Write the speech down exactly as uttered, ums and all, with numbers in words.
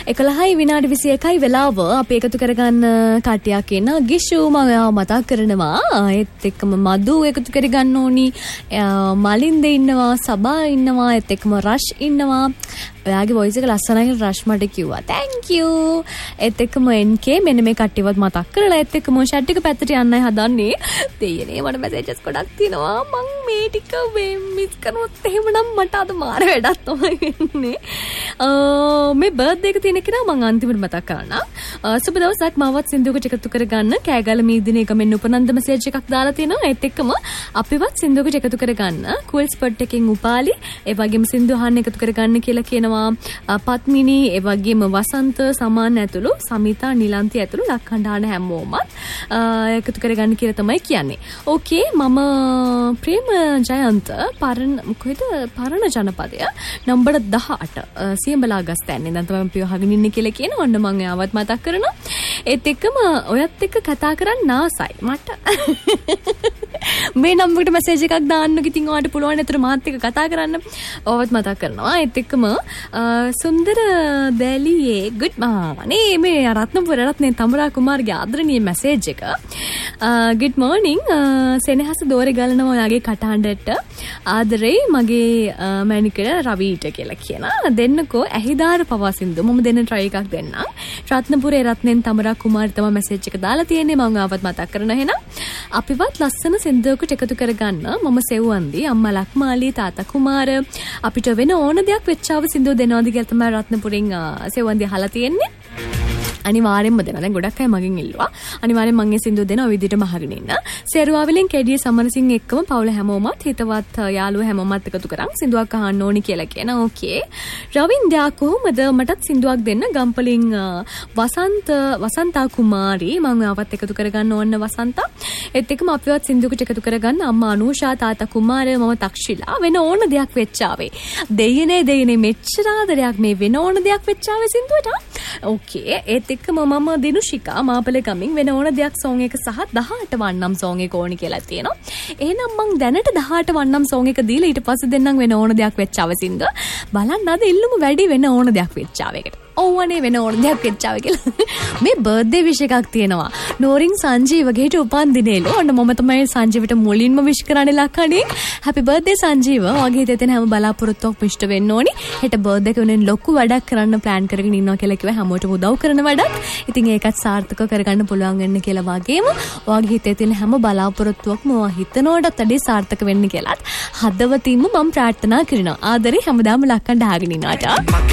එකළහයි විනාඩි විසි එකයි වෙලාව අපි එකතු කරගන්න කට්ටියක් ඉන්න ගිෂු මම මතක් කරනවා ඒත් එක්කම මදු එකතු කරගන්න ඕනි මලින්ද ඉන්නවා සබා ඉන්නවා ඒත් එක්කම රෂ් ඉන්නවා ඔයාගේ වොයිස් එක ලස්සනයි කියලා රෂ් මට කිව්වා thank you ඒත් එක්කම එන්කේ මෙන්න මේ කට්ටියවත් මතක් කරලා ඒත් එක්කම ෂැට් එක පැත්තට යන්නයි හදන්නේ දෙයනේ මට මැසේජස් ගොඩක් තියෙනවා මං මේ ටික මිස් කරනොත් එහෙමනම් මට අද මාර වැඩක් තමයි වෙන්නේ මේ බර්ත්ඩේ එක තියෙන කෙනා මං අන්තිමට මතක් කරන්න සුබ දවසක් මාවත් සින්දුවකට එකතු කරගන්න කෑගල මීදිනේ කමෙන් උපනන්ද මැසේජ් එකක් දාලා තියෙනවා ඒත් එක්කම අපිවත් සින්දුවකට එකතු කරගන්න කූල් ස්පොට් එකෙන් උපාලි ඒ වගේම සින්දු අහන්න එකතු කරගන්න කියලා කියනවා පත්මිනි ඒ වගේම වසන්ත සමාන ඇතුළු සමිතා නිලන්ති ඇතුළු ලක්ඛණ්ඩාන හැමෝමත් එකතු කරගන්න කියලා තමයි කියන්නේ. ඕකේ මම ප්‍රේම ජයන්ත පරණ කොහෙද පරණ ජනපදය නම්බර දහඅට සියඹලා ගස්තැන්නේ දැන් තමයි අපි අහගෙන ඉන්නේ කියලා කියන ඔන්න මම ආවත් මතක් කරනවා. ඒත් එක්කම ඔයත් එක්ක කතා කරන්න ආසයි මට. මේ නම්බරට මැසේජ් එකක් දාන්න ඉතින් ඔයාලට පුළුවන් ඒතර මාත් එක්ක කතා කරන්න. ඔයවත් මතක් කරනවා. ඒත් එක්කම සුන්දර දැලියේ good morning මේ රත්නපුර රත්නේ තඹරා කුමාරගේ ආදරණීය මැසේජ් එක. good morning සෙනෙහස දෝරේ ගලනවා ඔයාගේ කටහඬට ආදරේ මගේ මැනිකර රවිට කියලා කියනවා. දෙන්නකෝ ඇහිදාර පවාසින්දු මම දෙන්න try එකක් දෙන්නම්. රත්නපුරේ රත්නෙන් තඹරා කුමාරි තමයි මැසේජ් එක දාලා තියෙන්නේ මම ආවත් මතක් කරන එහෙනම් අපිවත් ලස්සන සින්දුවකට එකතු කරගන්න මම සෙව්වන්දි අම්මා ලක්මාලි තාත්තා කුමාර අපිට වෙන ඕන දෙයක් වෙච්චාව සින්දුව දෙනවද කියලා තමයි රත්නපුරෙන් සෙව්වන්දි අහලා තියෙන්නේ. අනිවාර්යෙන්ම දෙනවා. දැන් ගොඩක් අය මගෙන් ඉල්ලුවා. අනිවාර්යෙන් මම ඒ සින්දුව දෙනවා විදිහටම අහගෙන ඉන්න. සේරුවාවිලෙන් කැඩිය සමරසිංහ එක්කම පවුල හැමෝමත් හිතවත් යාළුවෝ හැමෝමත් එකතු කරන් සින්දුවක් අහන්න ඕනි කියලා කියන. ඕකේ. රවින්ද්‍යා කොහොමද මටත් සින්දුවක් දෙන්න ගම්පලින් වසන්ත වසන්තා කුමාරි මම ආවත් එකතු කරගන්න ඕන වසන්තා. ඒත් එක්කම අපිවත් සින්දුවකට එකතු කරගන්න අම්මා අනුෂා තාත්තා කුමාර මම තක්ෂිලා වෙන ඕන දෙයක් වෙච්චාවේ. දෙයනේ දෙයනේ මෙච්චර ආදරයක් මේ වෙන ඕන දෙයක් වෙච්චාවේ සින්දුවට. ඕකේ. ඒත් එක්කම මම දිනුෂිකා මාපලේ ගමින් වෙන ඕන දෙයක් සෝන් එක සහ දහඅට වන්නම් සෝන් එක ඕනි කියලා තියෙනවා. එහෙනම් මං දැනට දහඅට වන්නම් සෝන් එක දීලා ඊට පස්සේ දෙන්නම් වෙන ඕන දෙයක් වෙච්චාව සින්ද. බලන්න අද ඉල්ලුම වැඩි වෙන ඕන දෙයක් වෙච්චාව එකට. ඕවනේ වෙන ඕන දෙයක් වෙච්චාව කියලා. මේ බර්ත්ඩේ විශ් එකක් තියෙනවා. නෝරින් සංජීවගේට උපන්දිනේලු. ඔන්න මම තමයි සංජීවට මුලින්ම විශ් කරන්නේ ලක්කණේ. හැපි බර්ත්ඩේ සංජීව. වගේ හිතෙන් හැම බලාපොරොත්තුවක් ඉෂ්ට වෙන්න ඕනි. හෙට බර්ත්ඩේ එක වෙනින් ලොකු වැඩක් කරන්න ප්ලෑන් කරගෙන ඉන්නවා කියලා කිව්වා හැමෝටම උදව් කරන වැඩක්. ඉතින් ඒකත් සාර්ථකව කරගන්න පුළුවන් වෙන්න කියලා වගේම ඔයාගේ හිතේ තියෙන හැම බලාපොරොත්තුවක්ම ඔයා හිතනවටත් වැඩි සාර්ථක වෙන්න කියලාත් හදවතින්ම මම ප්‍රාර්ථනා කරනවා. ආදරේ හැමදාම ලක්කණ්ඩ ආගෙන ඉන්නාට.